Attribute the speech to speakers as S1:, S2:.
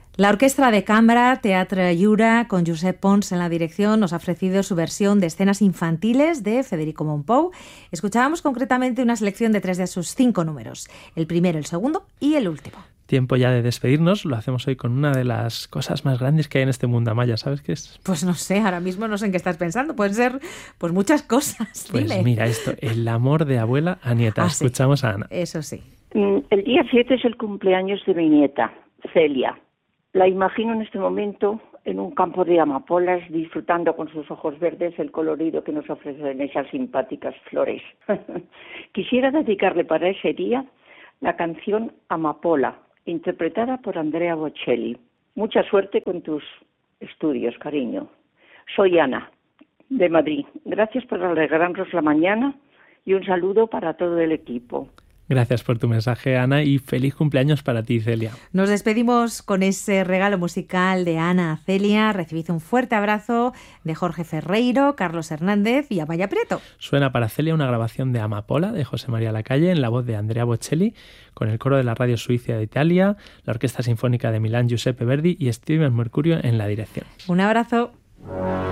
S1: La Orquestra de Cambra Teatre Lliure, con Josep Pons en la dirección, nos ha ofrecido su versión de escenas infantiles de Federico Mompou. Escuchábamos concretamente una selección de 3 de sus 5 números, el primero, el segundo y el último.
S2: Tiempo ya de despedirnos, lo hacemos hoy con una de las cosas más grandes que hay en este mundo, Amaya, ¿sabes qué es?
S1: Pues no sé, ahora mismo no sé en qué estás pensando, pueden ser pues muchas cosas.
S2: Pues
S1: dime.
S2: Mira esto, el amor de abuela a nieta. Escuchamos
S1: sí.
S2: a Ana.
S1: Eso sí.
S3: El día 7 es el cumpleaños de mi nieta, Celia. La imagino en este momento en un campo de amapolas, disfrutando con sus ojos verdes el colorido que nos ofrecen esas simpáticas flores. Quisiera dedicarle para ese día la canción Amapola, interpretada por Andrea Bocelli. Mucha suerte con tus estudios, cariño. Soy Ana, de Madrid. Gracias por alegrarnos la mañana y un saludo para todo el equipo.
S2: Gracias por tu mensaje, Ana, y feliz cumpleaños para ti, Celia.
S1: Nos despedimos con ese regalo musical de Ana a Celia. Recibid un fuerte abrazo de Jorge Ferreiro, Carlos Hernández y Amaya Prieto.
S2: Suena para Celia una grabación de Amapola de José María Lacalle en la voz de Andrea Bocelli, con el coro de la Radio Suiza de Italia, la Orquesta Sinfónica de Milán Giuseppe Verdi y Steven Mercurio en la dirección.
S1: Un abrazo.